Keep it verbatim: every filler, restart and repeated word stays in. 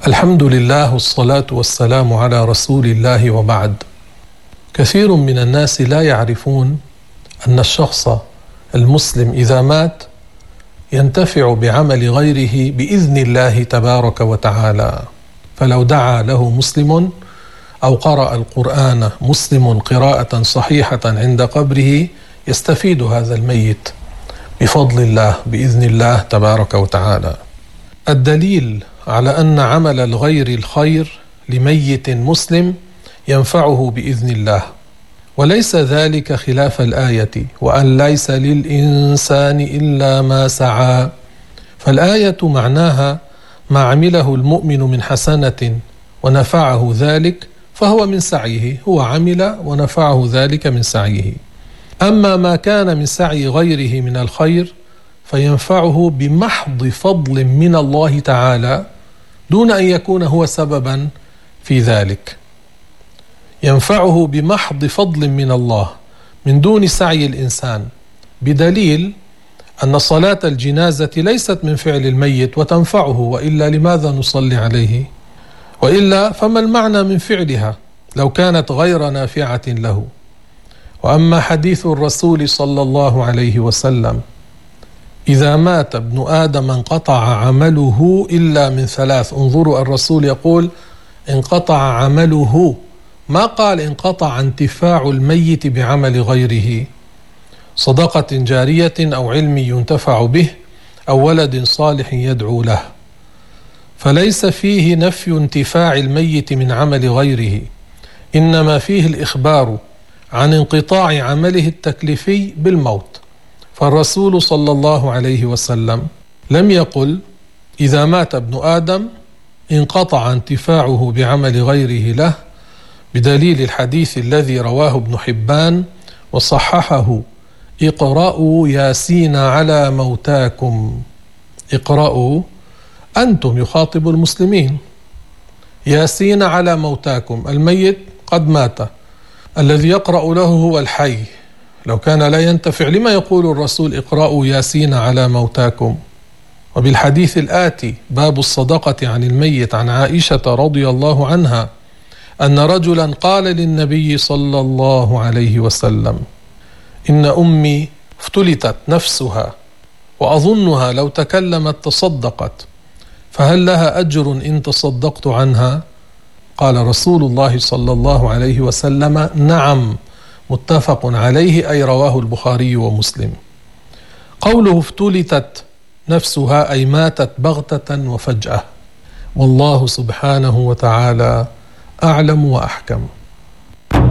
الحمد لله والصلاة والسلام على رسول الله، وبعد. كثير من الناس لا يعرفون أن الشخص المسلم إذا مات ينتفع بعمل غيره بإذن الله تبارك وتعالى. فلو دعا له مسلم أو قرأ القرآن مسلم قراءة صحيحة عند قبره يستفيد هذا الميت بفضل الله بإذن الله تبارك وتعالى. الدليل على أن عمل الغير الخير لميت مسلم ينفعه بإذن الله، وليس ذلك خلاف الآية: وأن ليس للإنسان إلا ما سعى. فالآية معناها ما عمله المؤمن من حسنة ونفعه ذلك فهو من سعيه، هو عمل ونفعه ذلك من سعيه. أما ما كان من سعي غيره من الخير فينفعه بمحض فضل من الله تعالى دون أن يكون هو سببا في ذلك. ينفعه بمحض فضل من الله من دون سعي الإنسان، بدليل أن صلاة الجنازة ليست من فعل الميت وتنفعه، وإلا لماذا نصلي عليه؟ وإلا فما المعنى من فعلها لو كانت غير نافعة له؟ وأما حديث الرسول صلى الله عليه وسلم: إذا مات ابن آدم انقطع عمله إلا من ثلاث. انظروا، الرسول يقول انقطع عمله، ما قال انقطع انتفاع الميت بعمل غيره: صدقة جارية أو علم ينتفع به أو ولد صالح يدعو له. فليس فيه نفي انتفاع الميت من عمل غيره، إنما فيه الإخبار عن انقطاع عمله التكليفي بالموت. فالرسول صلى الله عليه وسلم لم يقل إذا مات ابن آدم انقطع انتفاعه بعمل غيره له، بدليل الحديث الذي رواه ابن حبان وصححه: اقرأوا ياسين على موتاكم. اقرأوا، أنتم يخاطب المسلمين، ياسين على موتاكم، الميت قد مات، الذي يقرأ له هو الحي. لو كان لا ينتفع لما يقول الرسول اقرأوا ياسين على موتاكم؟ وبالحديث الآتي باب الصدقة عن الميت عن عائشة رضي الله عنها أن رجلا قال للنبي صلى الله عليه وسلم: إن أمي افتلتت نفسها وأظنها لو تكلمت تصدقت، فهل لها أجر إن تصدقت عنها؟ قال رسول الله صلى الله عليه وسلم: نعم، متفق عليه، أي رواه البخاري ومسلم. قوله افتلتت نفسها أي ماتت بغتة وفجأة. والله سبحانه وتعالى أعلم وأحكم.